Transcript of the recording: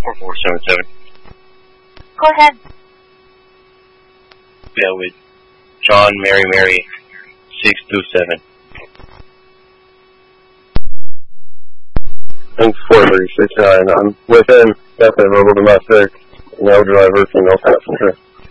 4477. Go ahead. Yeah, with John Mary 627. Thanks, 4369. I'm within definite verbal domestic, no driver, female passenger.